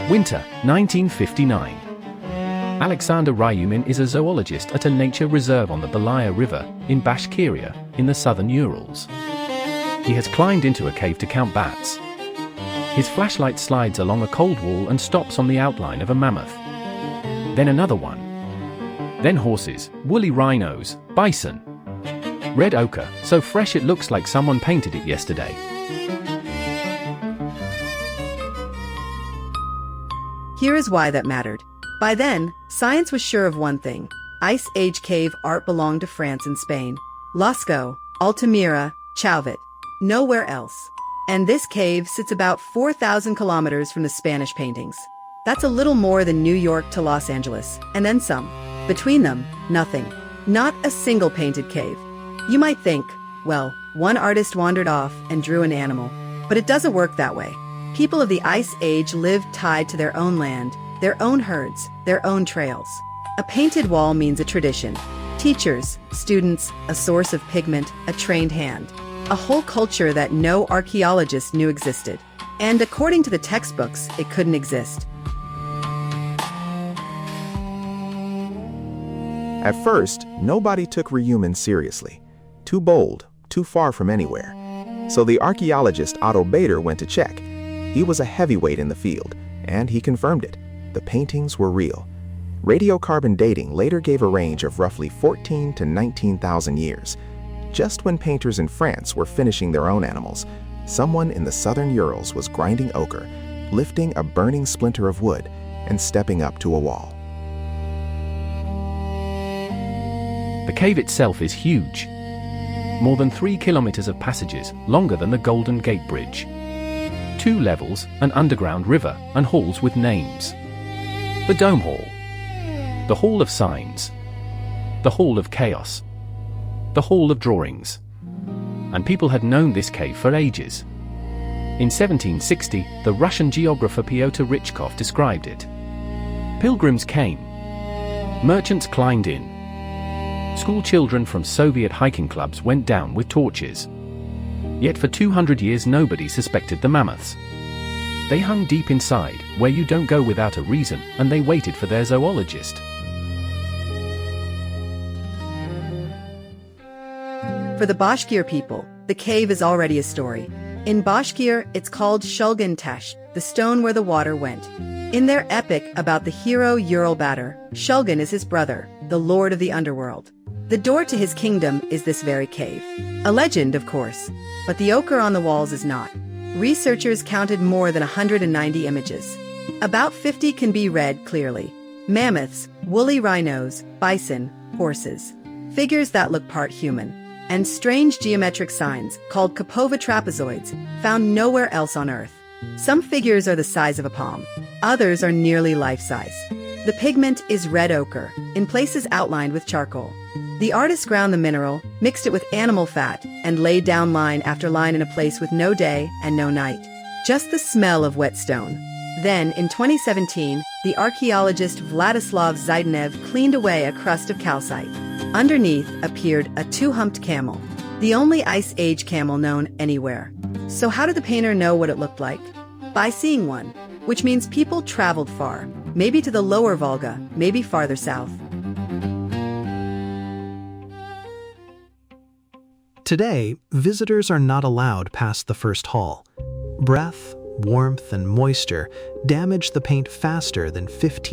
Winter, 1959. Alexander Ryumin is a zoologist at a nature reserve on the Belaya River in Bashkiria, in the southern Urals. He has climbed into a cave to count bats. His flashlight slides along a cold wall and stops on the outline of a mammoth. Then another one. Then horses, woolly rhinos, bison. Red ochre, so fresh it looks like someone painted it yesterday. Here is why that mattered. By then, science was sure of one thing. Ice Age cave art belonged to France and Spain. Lascaux, Altamira, Chauvet. Nowhere else. And this cave sits about 4,000 kilometers from the Spanish paintings. That's a little more than New York to Los Angeles, and then some. Between them, nothing. Not a single painted cave. You might think, well, one artist wandered off and drew an animal. But it doesn't work that way. People of the Ice Age lived tied to their own land, their own herds, their own trails. A painted wall means a tradition. Teachers, students, a source of pigment, a trained hand. A whole culture that no archaeologist knew existed. And according to the textbooks, it couldn't exist. At first, nobody took Ryumin seriously. Too bold, too far from anywhere. So the archaeologist Otto Bader went to check. He was a heavyweight in the field, and he confirmed it. The paintings were real. Radiocarbon dating later gave a range of roughly 14 to 19,000 years. Just when painters in France were finishing their own animals, someone in the southern Urals was grinding ochre, lifting a burning splinter of wood, and stepping up to a wall. The cave itself is huge. More than 3 kilometers of passages, longer than the Golden Gate Bridge. 2 levels, an underground river, and halls with names. The Dome Hall. The Hall of Signs. The Hall of Chaos. The Hall of Drawings. And people had known this cave for ages. In 1760, the Russian geographer Pyotr Rychkov described it. Pilgrims came. Merchants climbed in. School children from Soviet hiking clubs went down with torches. Yet for 200 years nobody suspected the mammoths. They hung deep inside, where you don't go without a reason, and they waited for their zoologist. For the Bashkir people, the cave is already a story. In Bashkir, it's called Shulgin Tash, the stone where the water went. In their epic about the hero Ural Batur, Shulgin is his brother, the lord of the underworld. The door to his kingdom is this very cave. A legend, of course, but the ochre on the walls is not. Researchers counted more than 190 images. About 50 can be read clearly. Mammoths, woolly rhinos, bison, horses. Figures that look part human. And strange geometric signs, called Kapova trapezoids, found nowhere else on Earth. Some figures are the size of a palm. Others are nearly life-size. The pigment is red ochre, in places outlined with charcoal. The artist ground the mineral, mixed it with animal fat, and laid down line after line in a place with no day and no night. Just the smell of wet stone. Then, in 2017, the archaeologist Vladislav Zaydenev cleaned away a crust of calcite. Underneath appeared a 2-humped camel, the only Ice Age camel known anywhere. So how did the painter know what it looked like? By seeing one, which means people traveled far, maybe to the lower Volga, maybe farther south. Today, visitors are not allowed past the first hall. Breath, warmth, and moisture damage the paint faster than 15